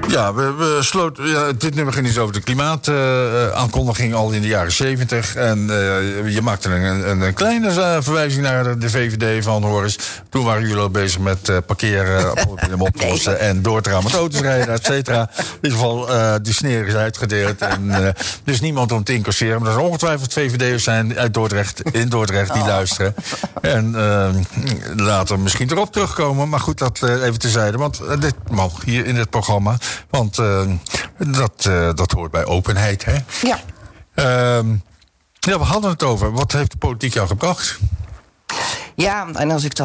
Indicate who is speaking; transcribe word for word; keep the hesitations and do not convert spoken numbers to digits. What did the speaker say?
Speaker 1: Ja, we, we sloten, ja, dit nummer ging dus over de klimaataankondiging uh, al in de jaren zeventig. En uh, je maakte een, een, een kleine uh, verwijzing naar de, de V V D van Horus. Toen waren jullie al bezig met uh, parkeren, uh, oplossen nee. en door te gaan met auto's rijden, et cetera. In ieder geval, uh, die sneer is uitgedeeld. En, uh, dus niemand om te incasseren. Maar er zijn ongetwijfeld V V D'ers zijn uit Dordrecht, in Dordrecht die oh. luisteren. En uh, later misschien erop terugkomen. Maar goed, dat uh, even terzijde. Want uh, dit mag hier in dit programma. Want uh, dat, uh, dat hoort bij openheid, hè?
Speaker 2: Ja.
Speaker 1: Uh, ja, we hadden het over. Wat heeft de politiek jou gebracht?
Speaker 2: Ja, en als ik